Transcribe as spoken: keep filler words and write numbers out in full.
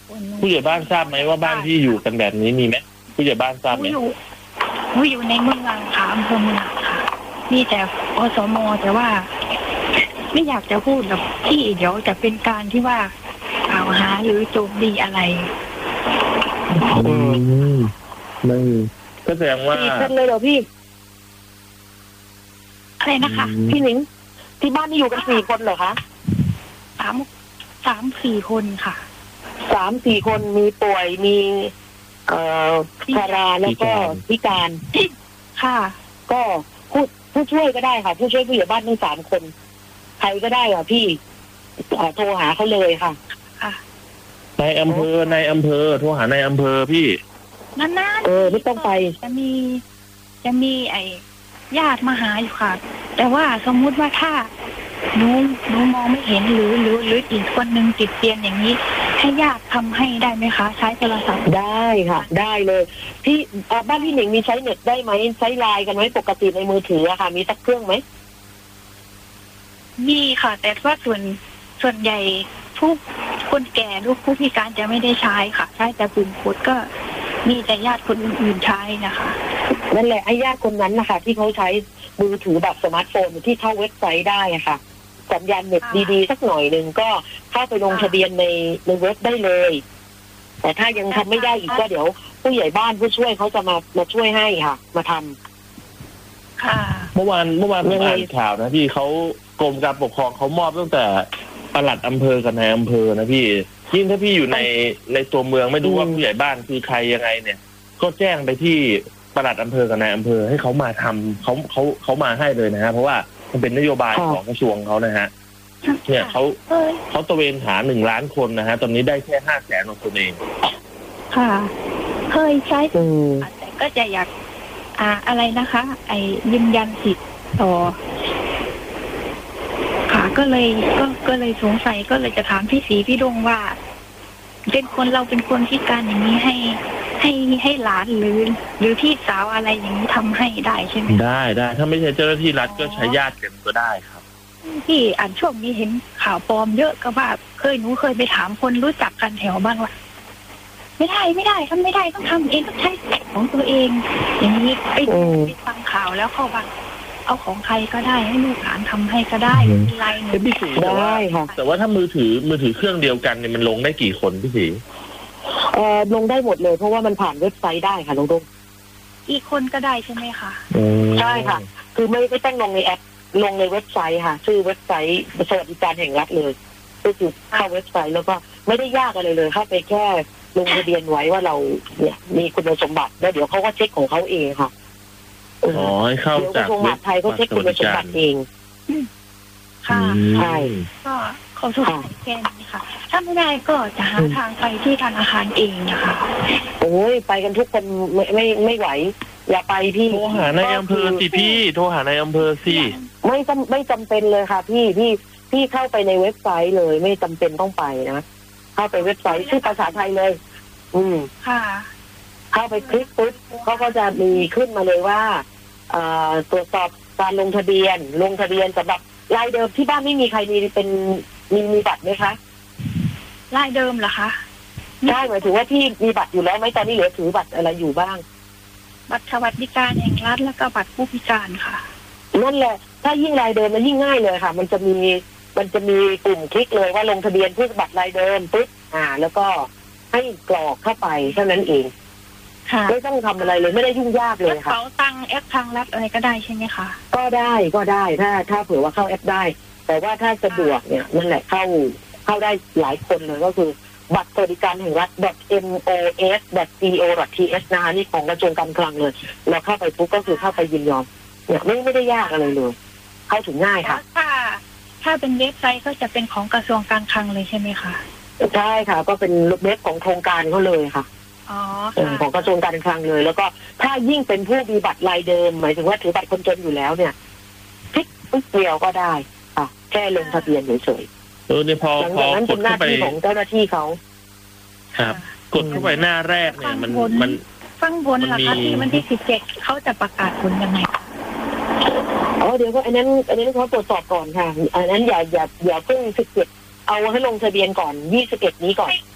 ผู้ใหญ่บ้านทราบไหมว่าบ้านที่อยู่กันแบบนี้มีไหมผู้ใหญ่บ้านทราบไหมอยู่อยู่ในเมืองค่ะอำเภอเมืองค่ะมีแต่อสมแต่ว่าไม่อยากจะพูดกับพี่เดี๋ยวจะเป็นการที่ว่ากล่าวหาหรือโจมตีอะไรอืมไม่ก็แสดงว่าสี่คนเลยเหรอพี่อะไรนะคะพี่หนิงที่บ้านนี่อยู่กันสี่คนเหรอคะสามสามสี่คนค่ะสามสี่คนมีป่วยมีเอ่อชราแล้วก็พิการค่ะก็ผู้ผู้ช่วยก็ได้ค่ะผู้ช่วยผู้ใหญ่บ้านทั้งสามคนใครก็ได้ค่ะพี่โทรหาเขาเลยค่ะค่ะในอำเภอในอำเภอโทรหาในอำเภอพี่นั่นๆเออไม่ต้องไปจะมีจะมีไอ้ญาติมาหาอยู่ค่ะแต่ว่าสมมุติว่าถ้าหนูหนูมองไม่เห็นหรือหรือหรืออีกคนนึงติดเตียงอย่างนี้ให้ญาติทำให้ได้ไหมคะใช้โทรศัพท์ได้ค่ะได้เลยพี่บ้านพี่หนิงมีใช้เน็ตได้ไหมใช้ไลน์กันไหมปกติในมือถืออะค่ะมีสักเครื่องไหมมีค่ะแต่ว่าส่วนส่วนใหญ่ทุกคนแก่ลูกผู้พิการจะไม่ได้ใช้ค่ะใช้แต่ปุ่มกดก็มีแต่ญาติคนอื่นๆใช้นะคะนั่นแหละไอ้ญาติคนนั้นนะคะที่เขาใช้มือถือแบบสมาร์ทโฟนที่เข้าเว็บไซต์ได้อะค่ะสัญญาณเน็ตดีๆสักหน่อยหนึ่งก็เข้าไปลงทะเบียนในในเว็บได้เลยแต่ถ้ายังทำไม่ได้อีกก็เดี๋ยวผู้ใหญ่บ้านผู้ช่วยเขาจะมามาช่วยให้ค่ะมาทำค่ะเมื่อวานเมื่อวานผมอ่านข่าวนะพี่เขากรมการปกครองเขามอบตั้งแต่ปลัดอำเภอกับนายอำเภอนะพี่ยิ่งถ้าพี่อยู่ในในตัวเมืองไม่รู้ว่าผู้ใหญ่บ้านคือใครยังไงเนี่ยก็แจ้งไปที่ปลัดอำเภอกับนายอำเภอให้เขามาทำเขาเขาเขามาให้เลยนะฮะเพราะว่ามันเป็นนโยบายของกระทรวงเขานะฮะเนี่ยเขาเขาตะเวนหาหนึ่งล้านคนนะฮะตอนนี้ได้แค่ห้าแสนคนเองค่ะเคยใช้แต่ก็จะอยากอ่าอะไรนะคะไอ้ยืนยันสิทธิ์ต่อค่ะก็เลยก็ก็เลยสงสัยก็เลยจะถามพี่ศรีพี่ดงว่าเป็นคนเราเป็นคนพิการอย่างนี้ให้ให้ให้หลานหรือหรือพี่สาวอะไรอย่างนี้ทำให้ได้ใช่ไหมได้ได้ถ้าไม่ใช่เจ้าหน้าที่รัฐก็ใช้ญาติกันก็ได้ครับพี่อ่านช่วงนี้เห็นข่าวปลอมเยอะก็ว่าเคยหนูเคยไปถามคนรู้จักกันแถวบ้านว่าไม่ได้ไม่ได้ทำไม่ได้ต้องทำเองต้องใช้ของตัวเองอย่างนี้ไปไปฟังข่าวแล้วเข้าบ้านเอาของใครก็ได้ให้ลูกหลานทำให้ก็ได้เป็นไรหนูพี่ศรีได้ค่ะแต่ว่าถ้ามือถือมือถือเครื่องเดียวกันเนี่ยมันลงได้กี่คนพี่ศรีเอ่อลงได้หมดเลยเพราะว่ามันผ่านเว็บไซต์ได้ค่ะลงตรงอีกคนก็ได้ใช่ไหมคะใช่ค่ะคือไม่ไม่ต้องลงในแอปลงในเว็บไซต์ค่ะชื่อเว็บไซต์สวัสดิการแห่งรัฐเลยก็คือเข้าเว็บไซต์แล้วก็ไม่ได้ยากอะไรเลยเข้าไปแค่ลงทะเบียนไว้ว่าเราเนี่ยมีคุณสมบัติแล้วเดี๋ยวเขาก็เช็คของเขาเองค่ะอ๋อให้เข้าจากกระทรวงมหาดไทยเขาเช็คคุณสมบัติเองค่ะใช่ก็เขาถูกแค่นี้ค่ะถ้าไม่ได้ก็จะหาทางไปที่ธนาคารเองนะคะโอ้ยไปกันทุกคนไม่ไม่ไม่ไหวอย่าไปพี่โทรหาในอำเภอสิพี่โทรหาในอำเภอสิไม่จำไม่จำเป็นเลยค่ะพี่พี่พี่เข้าไปในเว็บไซต์เลยไม่จำเป็นต้องไปนะเข้าไปเว็บไซต์ชื่อภาษาไทยเลยอืมค่ะเข้าไปคลิกปุ๊บเขาก็จะมีขึ้นมาเลยว่าตรวจสอบการลงทะเบียนลงทะเบียนสำหรับรายเดิมที่บ้านไม่มีใครมีเป็นมีมีบัตรไหมคะรายเดิมเหรอคะใช่หมายถึงว่าที่มีบัตรอยู่แล้วไหมตอนนี้เหลือถือบัตรอะไรอยู่บ้างบัตรสวัสดิการแห่งรัฐแล้วก็บัตรผู้พิการค่ะนั่นแหละถ้ายิ่งรายเดิมมันยิ่งง่ายเลยค่ะมันจะมีมันจะมีปุ่มคลิกเลยว่าลงทะเบียนผู้บัตรรายเดิมปุ๊บอ่าแล้วก็ให้กรอกเข้าไปเท่านั้นเองไม่ต้องทำอะไรเลยไม่ได้ยุ่งยากเลยค่ะเป๋าตังแอปทางรัฐอะไรก็ได้ใช่ไหมคะก็ได้ก็ได้ถ้าถ้าเผื่อว่าเข้าแอปได้แต่ว่าถ้าสะดวกเนี่ยนั่นแหละเข้าเข้าได้หลายคนเลยก็คือบัตรสวัสดิการแห่งรัฐ .mos.go.th นะคะนี่ของกระทรวงการคลังเลยเราเข้าไปปุ๊บก็คือเข้าไปยินยอมเนี่ยไม่ไม่ได้ยากอะไรเลยเข้าถึงง่ายค่ะถ้าถ้าเป็นเว็บไซต์ก็จะเป็นของกระทรวงการคลังเลยใช่ไหมคะใช่ค่ะก็เป็นเว็บของโครงการเขาเลยค่ะอ๋อของกระทรวงการคลังเลยแล้วก็ถ้ายิ่งเป็นผู้มีบัตรรายเดิมหมายถึงว่าถือบัตรคนจนอยู่แล้วเนี่ยคลิกปุ๊บเดียวก็ได้ค่ะแค่ลงทะเบียนเฉยๆเออเนี่ยพอพอกดเข้าไปของเจ้าหน้าที่เขาครับกดเข้าไปหน้าแรกเนี่ยมันมันฟังผลเหรอคะที่วันที่สิบเจ็ดเขาจะประกาศผลยังไงอ๋อเดี๋ยวก็อันนั้นอันนั้นเขาตรวจสอบก่อนค่ะอันนั้นอย่าอย่าอย่าเพิ่งสิบเจ็ดเอาให้ลงทะเบียนก่อนยี่สิบเอ็ดนี้ก่อน